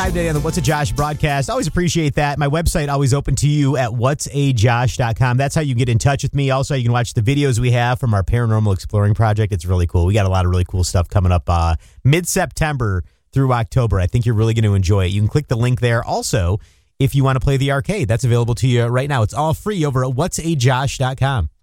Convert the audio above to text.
Today on the What's a Josh broadcast. Always appreciate that. My website always open to you at whatsajosh.com. That's how you get in touch with me. Also, you can watch the videos we have from our paranormal exploring project. It's really cool. We got a lot of really cool stuff coming up mid-September through October. I think you're really going to enjoy it. You can click the link there. Also, if you want to play the arcade, that's available to you right now. It's all free over at whatsajosh.com.